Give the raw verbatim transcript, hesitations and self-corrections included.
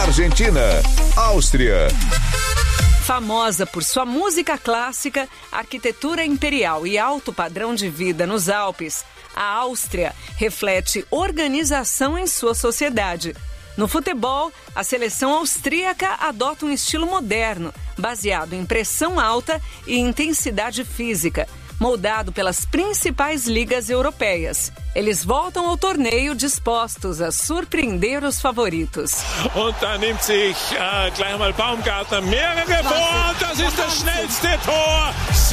Argentina, Áustria. Famosa por sua música clássica, arquitetura imperial e alto padrão de vida nos Alpes, a Áustria reflete organização em sua sociedade. No futebol, a seleção austríaca adota um estilo moderno, baseado em pressão alta e intensidade física, moldado pelas principais ligas europeias. Eles voltam ao torneio dispostos a surpreender os favoritos. Und da nimmt sich äh, gleich mal Baumgartner mehrere vor. Das ist das schnellste Tor.